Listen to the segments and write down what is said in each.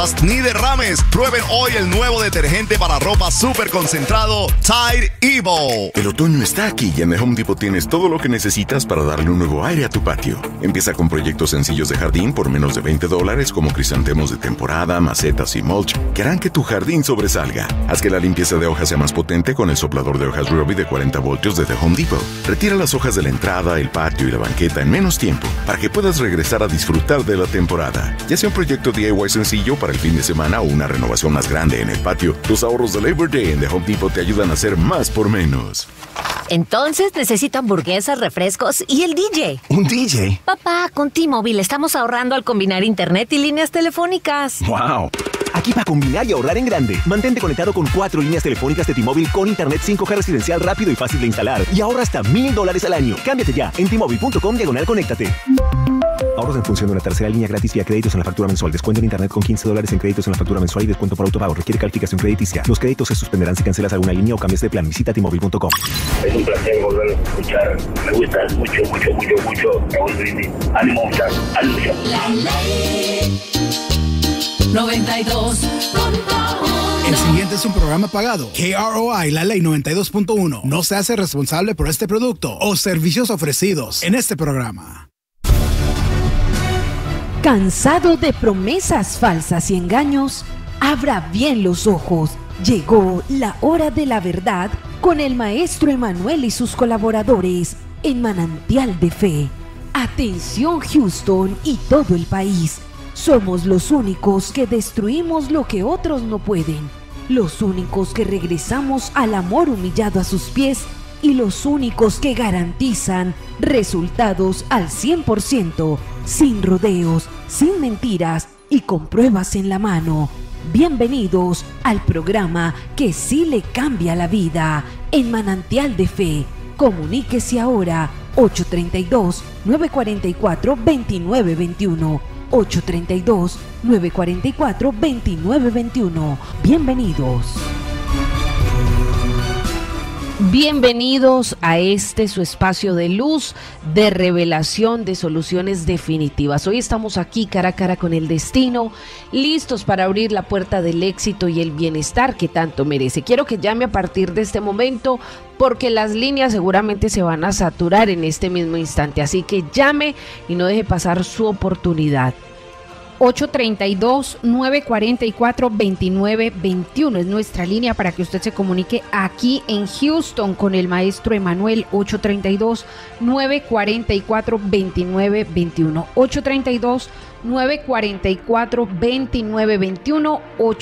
manchadas ni derrames. Prueben hoy el nuevo detergente para ropa súper concentrado Tide Evo. El otoño está aquí y en The Home Depot tienes todo lo que necesitas para darle un nuevo aire a tu patio. Empieza con proyectos sencillos de jardín por menos de $20 como crisantemos de temporada, macetas y mulch que harán que tu jardín sobresalga. Haz que la limpieza de hojas sea más potente con el soplador de hojas Ryobi de 40 voltios de The Home Depot. Retira las hojas de la entrada, el patio y la banqueta en menos tiempo para que puedas regresar a disfrutar de la temporada. Ya sea un proyecto DIY sencillo para el fin de semana o una renovación más grande en el patio, los ahorros de Labor Day en The Home Depot te ayudan a hacer más por menos. Entonces necesito hamburguesas, refrescos y el DJ. ¿Un DJ? Papá, con T-Mobile estamos ahorrando al combinar internet y líneas telefónicas. ¡Wow! Aquí para combinar y ahorrar en grande. Mantente conectado con 4 líneas telefónicas de T-Mobile con internet 5G residencial rápido y fácil de instalar. Y ahorra hasta $1,000 al año. Cámbiate ya en T-Mobile.com/conéctate. Ahorros en función de una tercera línea gratis vía créditos en la factura mensual. Descuento en internet con $15 en créditos en la factura mensual y descuento por autopago. Requiere calificación crediticia. Los créditos se suspenderán si cancelas alguna línea o cambias de plan. Visita T-Mobile.com. Es un placer volver a escuchar. Me gusta mucho Raúl Brindis. Ánimo, muchachos. Ánimo. 92.1. El siguiente es un programa pagado. KROI, la ley 92.1, no se hace responsable por este producto o servicios ofrecidos en este programa. ¿Cansado de promesas falsas y engaños? Abra bien los ojos. Llegó la hora de la verdad con el maestro Emanuel y sus colaboradores en Manantial de Fe. Atención Houston y todo el país. Somos los únicos que destruimos lo que otros no pueden. Los únicos que regresamos al amor humillado a sus pies y los únicos que garantizan resultados al 100%, sin rodeos, sin mentiras y con pruebas en la mano. Bienvenidos al programa que sí le cambia la vida en Manantial de Fe. Comuníquese ahora 832-944-2921. 832-944-2921. Bienvenidos. Bienvenidos a este su espacio de luz, de revelación, de soluciones definitivas. Hoy estamos aquí cara a cara con el destino, listos para abrir la puerta del éxito y el bienestar que tanto merece. Quiero que llame a partir de este momento porque las líneas seguramente se van a saturar en este mismo instante. Así que llame y no deje pasar su oportunidad. 832-944-2921 es nuestra línea para que usted se comunique aquí en Houston con el maestro Emanuel. 832-944-2921. 832-944-2921.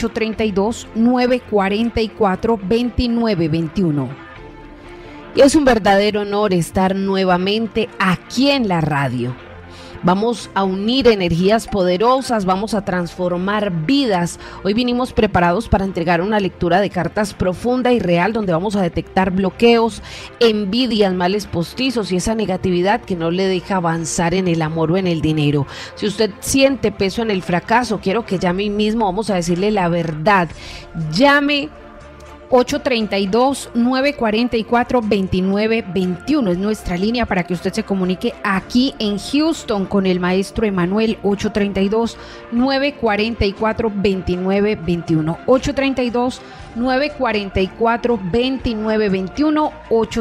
832-944-2921. Y es un verdadero honor estar nuevamente aquí en la radio. Vamos a unir energías poderosas, vamos a transformar vidas. Hoy vinimos preparados para entregar una lectura de cartas profunda y real donde vamos a detectar bloqueos, envidias, males postizos y esa negatividad que no le deja avanzar en el amor o en el dinero. Si usted siente peso en el fracaso, quiero que llame hoy mismo, vamos a decirle la verdad. Llame 832-944-2921 es nuestra línea para que usted se comunique aquí en Houston con el maestro Emanuel. 832-944-2921. 832-944-2921.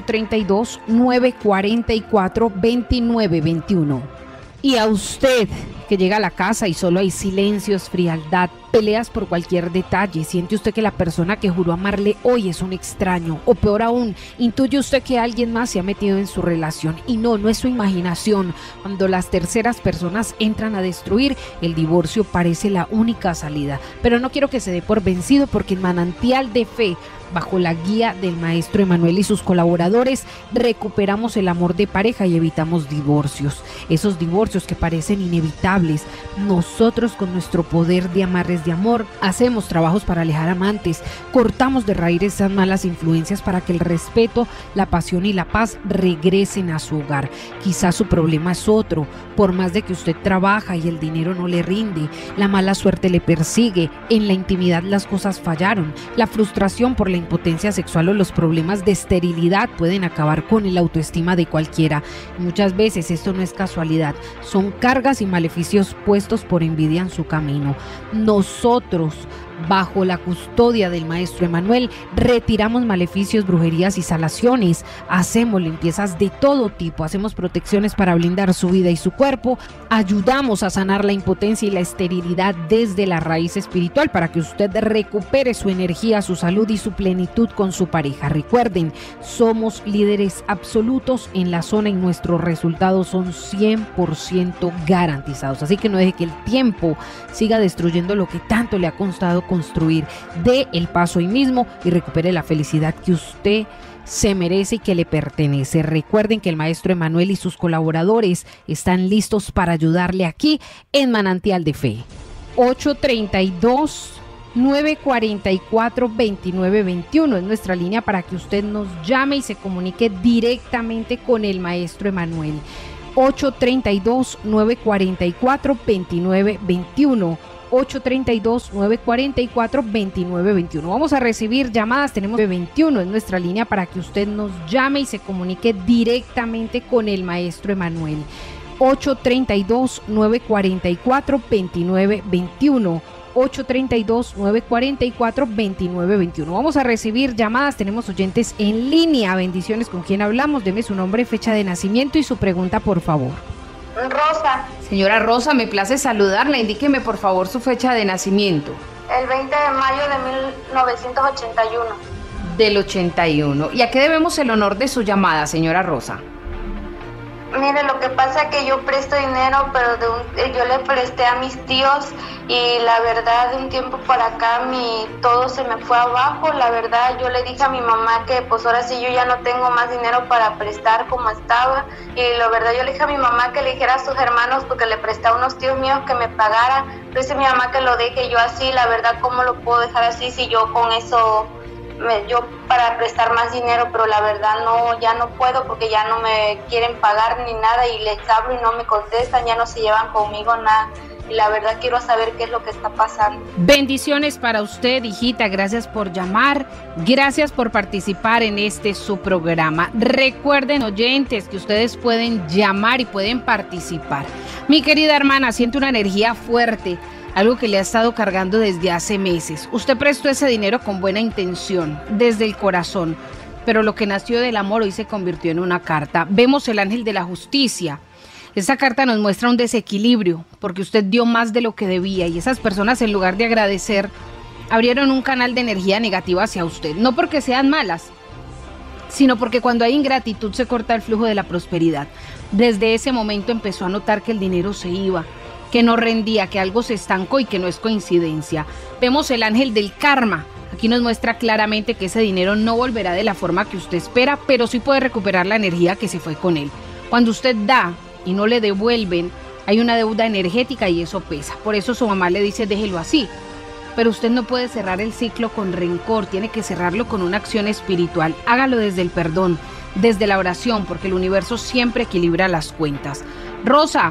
832-944-2921. Y a usted que llega a la casa y solo hay silencios, frialdad, peleas por cualquier detalle, siente usted que la persona que juró amarle hoy es un extraño, o peor aún, intuye usted que alguien más se ha metido en su relación y no es su imaginación. Cuando las terceras personas entran a destruir, el divorcio parece la única salida. Pero no quiero que se dé por vencido porque en Manantial de Fe, bajo la guía del maestro Emanuel y sus colaboradores, recuperamos el amor de pareja y evitamos divorcios. Esos divorcios que parecen inevitables. Nosotros con nuestro poder de amarres de amor hacemos trabajos para alejar amantes, cortamos de raíz esas malas influencias para que el respeto, la pasión y la paz regresen a su hogar. Quizás su problema es otro, por más de que usted trabaja y el dinero no le rinde, la mala suerte le persigue, en la intimidad las cosas fallaron, la frustración por la impotencia sexual o los problemas de esterilidad pueden acabar con el autoestima de cualquiera. Muchas veces esto no es casualidad, son cargas y maleficios puestos por envidia en su camino. Nos nosotros, bajo la custodia del maestro Emanuel, retiramos maleficios, brujerías y salaciones, hacemos limpiezas de todo tipo, hacemos protecciones para blindar su vida y su cuerpo, ayudamos a sanar la impotencia y la esterilidad desde la raíz espiritual para que usted recupere su energía, su salud y su plenitud con su pareja. Recuerden, somos líderes absolutos en la zona y nuestros resultados son 100% garantizados, así que no deje que el tiempo siga destruyendo lo que tanto le ha costado construir. Dé el paso hoy mismo y recupere la felicidad que usted se merece y que le pertenece. Recuerden que el maestro Emanuel y sus colaboradores están listos para ayudarle aquí en Manantial de Fe. 832-944-2921 es nuestra línea para que usted nos llame y se comunique directamente con el maestro Emanuel. 832-944-2921. 832-944-2921. Vamos a recibir llamadas, tenemos 21 en nuestra línea para que usted nos llame y se comunique directamente con el maestro Emanuel. 832-944-2921. 832-944-2921. Vamos a recibir llamadas, tenemos oyentes en línea. Bendiciones, ¿con quién hablamos? Deme su nombre, fecha de nacimiento y su pregunta, por favor. Rosa. Señora Rosa, me place saludarla. Indíqueme por favor su fecha de nacimiento. El 20 de mayo de 1981. Del 81. ¿Y a qué debemos el honor de su llamada, señora Rosa? Mire, lo que pasa es que yo presto dinero, pero yo le presté a mis tíos y la verdad de un tiempo para acá todo se me fue abajo. La verdad yo le dije a mi mamá que pues ahora sí yo ya no tengo más dinero para prestar como estaba, y la verdad yo le dije a mi mamá que le dijera a sus hermanos porque le presté a unos tíos míos que me pagaran. Pero dice mi mamá que lo deje yo así. La verdad, ¿cómo lo puedo dejar así si yo con eso yo para prestar más dinero? Pero la verdad no, ya no puedo porque ya no me quieren pagar ni nada, y les hablo y no me contestan, ya no se llevan conmigo nada, y la verdad quiero saber qué es lo que está pasando. Bendiciones para usted, hijita, gracias por llamar, gracias por participar en su programa. Recuerden, oyentes, que ustedes pueden llamar y pueden participar. Mi querida hermana, siente una energía fuerte, algo que le ha estado cargando desde hace meses. Usted prestó ese dinero con buena intención, desde el corazón, pero lo que nació del amor hoy se convirtió en una carta. Vemos el ángel de la justicia. Esta carta nos muestra un desequilibrio, porque usted dio más de lo que debía, y esas personas, en lugar de agradecer, abrieron un canal de energía negativa hacia usted. No porque sean malas, sino porque cuando hay ingratitud se corta el flujo de la prosperidad. Desde ese momento empezó a notar que el dinero se iba, que no rendía, que algo se estancó y que no es coincidencia. Vemos el ángel del karma. Aquí nos muestra claramente que ese dinero no volverá de la forma que usted espera, pero sí puede recuperar la energía que se fue con él. Cuando usted da y no le devuelven, hay una deuda energética y eso pesa. Por eso su mamá le dice déjelo así. Pero usted no puede cerrar el ciclo con rencor, tiene que cerrarlo con una acción espiritual. Hágalo desde el perdón, desde la oración, porque el universo siempre equilibra las cuentas. Rosa,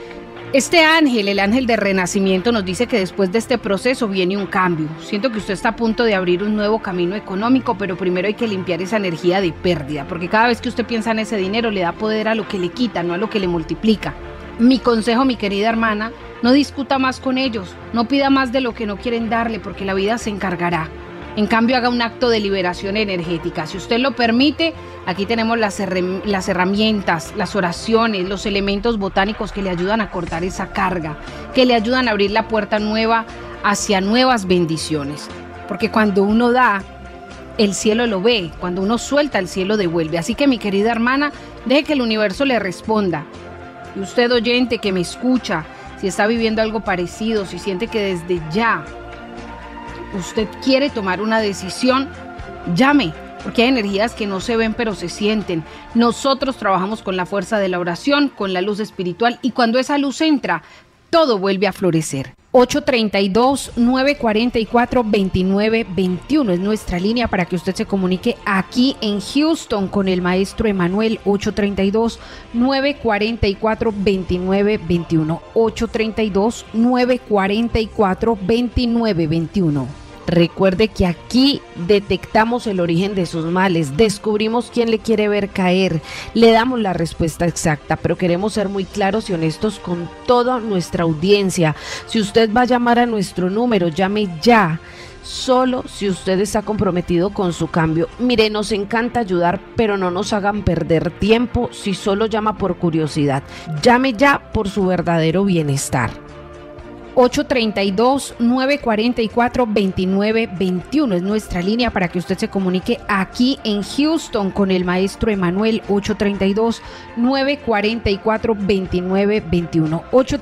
este ángel, el ángel de renacimiento, nos dice que después de este proceso viene un cambio. Siento que usted está a punto de abrir un nuevo camino económico, pero primero hay que limpiar esa energía de pérdida, porque cada vez que usted piensa en ese dinero le da poder a lo que le quita, no a lo que le multiplica. Mi consejo, mi querida hermana, no discuta más con ellos, no pida más de lo que no quieren darle, porque la vida se encargará. En cambio, haga un acto de liberación energética. Si usted lo permite, aquí tenemos las herramientas, las oraciones, los elementos botánicos que le ayudan a cortar esa carga, que le ayudan a abrir la puerta nueva hacia nuevas bendiciones. Porque cuando uno da, el cielo lo ve. Cuando uno suelta, el cielo devuelve. Así que, mi querida hermana, deje que el universo le responda. Y usted, oyente, que me escucha, si está viviendo algo parecido, si siente que desde ya usted quiere tomar una decisión, llame, porque hay energías que no se ven pero se sienten. Nosotros trabajamos con la fuerza de la oración, con la luz espiritual, y cuando esa luz entra, todo vuelve a florecer. 832-944-2921 es nuestra línea para que usted se comunique aquí en Houston con el maestro Emanuel. 832-944-2921. 832-944-2921. Recuerde que aquí detectamos el origen de sus males, descubrimos quién le quiere ver caer, le damos la respuesta exacta, pero queremos ser muy claros y honestos con toda nuestra audiencia. Si usted va a llamar a nuestro número, llame ya. Solo si usted está comprometido con su cambio. Mire, nos encanta ayudar, pero no nos hagan perder tiempo si solo llama por curiosidad. Llame ya por su verdadero bienestar. 832-944-2921 es nuestra línea para que usted se comunique aquí en Houston con el maestro Emanuel. 832-944-2921.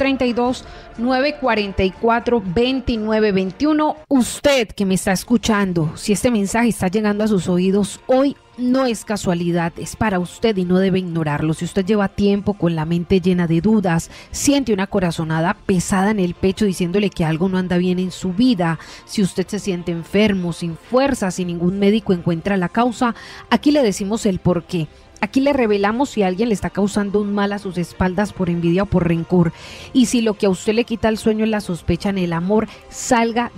832-944-2921. Usted que me está escuchando, si este mensaje está llegando a sus oídos hoy, no es casualidad, es para usted y no debe ignorarlo. Si usted lleva tiempo con la mente llena de dudas, siente una corazonada pesada en el pecho diciéndole que algo no anda bien en su vida, si usted se siente enfermo, sin fuerza, si ningún médico encuentra la causa, aquí le decimos el por qué. Aquí le revelamos si alguien le está causando un mal a sus espaldas por envidia o por rencor. Y si lo que a usted le quita el sueño es la sospecha en el amor, salga